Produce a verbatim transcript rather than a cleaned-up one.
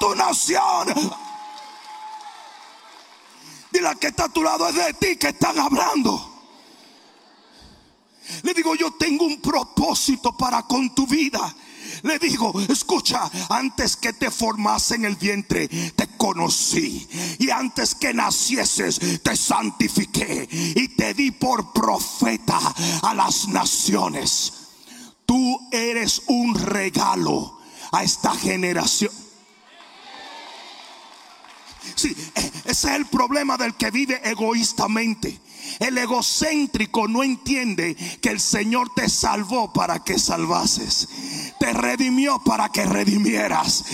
tu nación. Dile al que está a tu lado, es de ti que están hablando. Le digo, yo tengo un propósito para con tu vida. Le digo, escucha, antes que te formase en el vientre te conocí, y antes que nacieses te santifiqué y te di por profeta a las naciones. Tú eres un regalo a esta generación. Sí, ese es el problema del que vive egoístamente. El egocéntrico no entiende que el Señor te salvó para que salvases, te redimió para que redimieras,